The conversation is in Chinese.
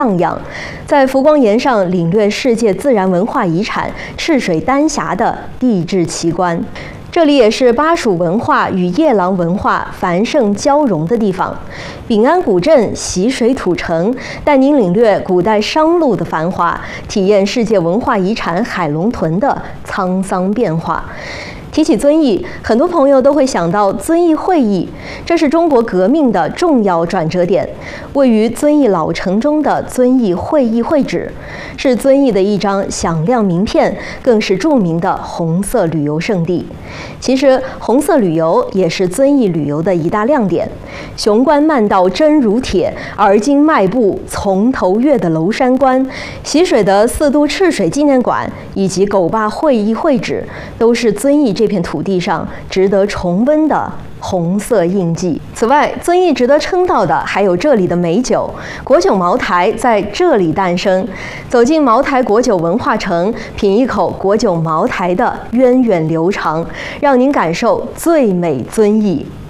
荡漾，在浮光岩上领略世界自然文化遗产赤水丹霞的地质奇观。这里也是巴蜀文化与夜郎文化繁盛交融的地方。秉安古镇习水土城，带您领略古代商路的繁华，体验世界文化遗产海龙屯的沧桑变化。提起遵义，很多朋友都会想到遵义会议，这是中国革命的重要转折点。位于遵义老城中的遵义会议会址，是遵义的一张响亮名片，更是著名的红色旅游胜地。其实，红色旅游也是遵义旅游的一大亮点。雄关漫道真如铁，而今迈步从头越的娄山关，习水的四渡赤水纪念馆，以及狗坝会议会址，都是遵义这片土地上值得重温的红色印记。此外，遵义值得称道的还有这里的美酒，国酒茅台在这里诞生。走进茅台国酒文化城，品一口国酒茅台的源远流长，让您感受最美遵义。